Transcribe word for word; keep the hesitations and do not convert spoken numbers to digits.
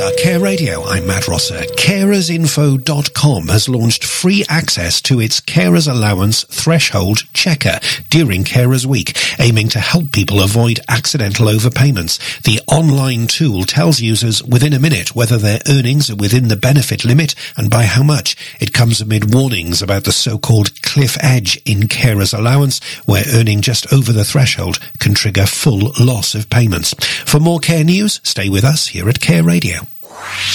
We are Care Radio. I'm Matt Rosser. carers info dot com has launched free access to its Carers Allowance Threshold Checker during Carers Week, aiming to help people avoid accidental overpayments. The online tool tells users within a minute whether their earnings are within the benefit limit and by how much. It comes amid warnings about the so-called cliff edge in carers allowance, where earning just over the threshold can trigger full loss of payments. For more care news, stay with us here at Care Radio.